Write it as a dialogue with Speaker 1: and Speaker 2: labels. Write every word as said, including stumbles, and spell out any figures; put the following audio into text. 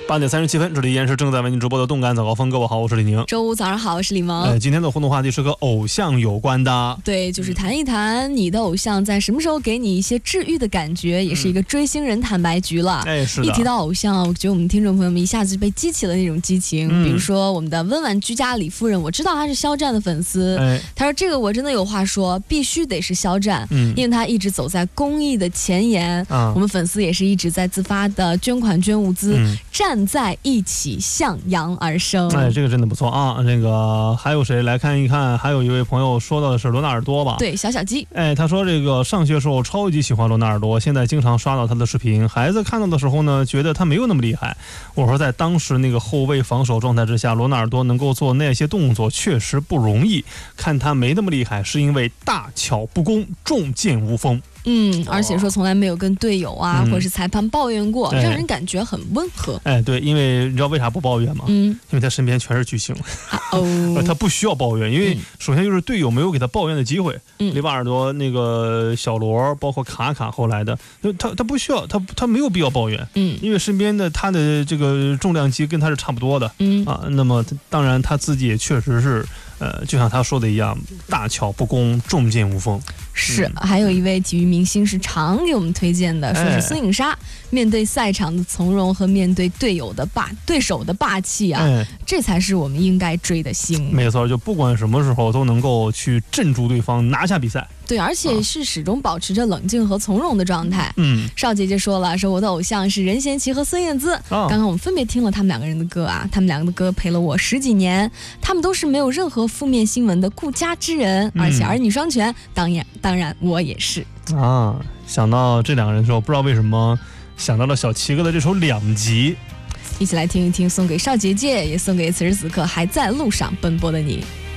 Speaker 1: 八点三十七分，这里依然是正在为您直播的动感早高峰。各位好，我是李宁。
Speaker 2: 周五早上好，我是李萌。
Speaker 1: 哎，今天的互动话题是和偶像有关的。
Speaker 2: 对，就是谈一谈你的偶像在什么时候给你一些治愈的感觉，也是一个追星人坦白局了。
Speaker 1: 哎，是的。
Speaker 2: 一提到偶像，我觉得我们听众朋友们一下子就被激起了那种激情。嗯、比如说我们的温婉居家李夫人，我知道她是肖战的粉丝。哎，她说这个我真的有话说，必须得是肖战，嗯、因为他一直走在公益的前沿。啊、我们粉丝也是一直在自发的捐款捐物资，嗯、站在一起向阳而生。
Speaker 1: 哎，这个真的不错啊！这个还有谁来看一看？还有一位朋友说到的是罗纳尔多吧？
Speaker 2: 对，小小鸡。
Speaker 1: 哎，他说这个上学时候超级喜欢罗纳尔多，现在经常刷到他的视频。孩子看到的时候呢，觉得他没有那么厉害。我说在当时那个后卫防守状态之下，罗纳尔多能够做那些动作确实不容易。看他没那么厉害，是因为大巧不工，重剑无锋。
Speaker 2: 嗯，而且说从来没有跟队友啊、嗯、或者是裁判抱怨过，让人感觉很温和。
Speaker 1: 哎，对，因为你知道为啥不抱怨吗？嗯，因为他身边全是巨星，哦，他不需要抱怨，因为首先就是队友没有给他抱怨的机会。嗯，里瓦尔多、那个小罗，包括卡卡后来的，他他不需要，他他没有必要抱怨。嗯，因为身边的他的这个重量级跟他是差不多的。嗯啊，那么当然他自己也确实是。呃，就像他说的一样，大巧不工，重剑无锋。
Speaker 2: 是，嗯、还有一位体育明星是常给我们推荐的，说是孙颖莎、哎、面对赛场的从容和面对队友的霸对手的霸气啊、哎，这才是我们应该追的星。
Speaker 1: 没错，就不管什么时候都能够去镇住对方，拿下比赛。
Speaker 2: 对，而且是始终保持着冷静和从容的状态。嗯，邵姐姐说了，说我的偶像是任贤齐和孙燕姿。哦、刚刚我们分别听了他们两个人的歌啊，他们两个的歌陪了我十几年，他们都是没有任何负面新闻的顾家之人，嗯、而且儿女双全。当然，当然我也是
Speaker 1: 啊。想到这两个人之后，不知道为什么想到了小齐哥的这首《两极》，
Speaker 2: 一起来听一听，送给邵姐姐，也送给此时此刻还在路上奔波的你。